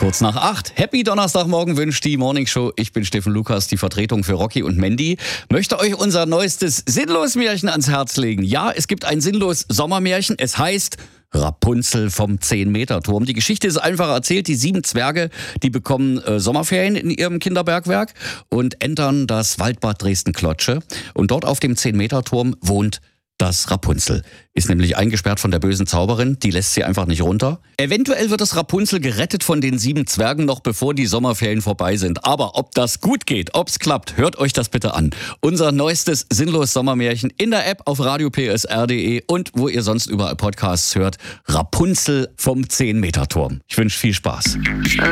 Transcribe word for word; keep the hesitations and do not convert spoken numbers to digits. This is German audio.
Kurz nach acht. Happy Donnerstagmorgen wünscht die Morningshow. Ich bin Steffen Lukas, die Vertretung für Rocky und Mandy. Möchte euch unser neuestes Sinnlos-Märchen ans Herz legen. Ja, es gibt ein sinnlos Sommermärchen. Es heißt Rapunzel vom zehn-Meter-Turm. Die Geschichte ist einfach erzählt. Die sieben Zwerge, die bekommen äh, Sommerferien in ihrem Kinderbergwerk und entern das Waldbad Dresden-Klotsche. Und dort auf dem zehn-Meter-Turm wohnt das Rapunzel. Ist nämlich eingesperrt von der bösen Zauberin, die lässt sie einfach nicht runter. Eventuell wird das Rapunzel gerettet von den sieben Zwergen noch bevor die Sommerferien vorbei sind. Aber ob das gut geht, ob's klappt, hört euch das bitte an. Unser neuestes sinnlos Sommermärchen in der App auf radio p s r punkt d e und wo ihr sonst überall Podcasts hört. Rapunzel vom zehn-Meter-Turm. Ich wünsche viel Spaß.